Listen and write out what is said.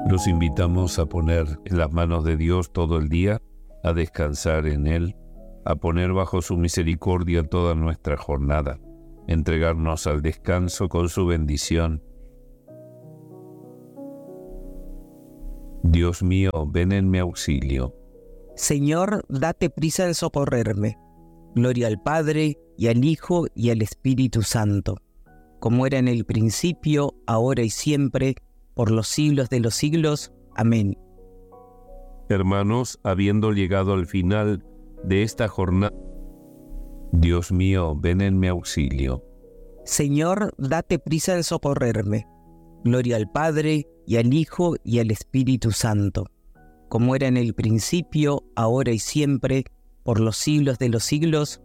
Los invitamos a poner en las manos de Dios todo el día, a descansar en Él, a poner bajo su misericordia toda nuestra jornada, entregarnos al descanso con su bendición. Dios mío, ven en mi auxilio. Señor, date prisa en socorrerme. Gloria al Padre, y al Hijo, y al Espíritu Santo, como era en el principio, ahora y siempre, por los siglos de los siglos. Amén. Hermanos, habiendo llegado al final de esta jornada, Dios mío, ven en mi auxilio. Señor, date prisa en socorrerme. Gloria al Padre, y al Hijo, y al Espíritu Santo, como era en el principio, ahora y siempre, por los siglos de los siglos.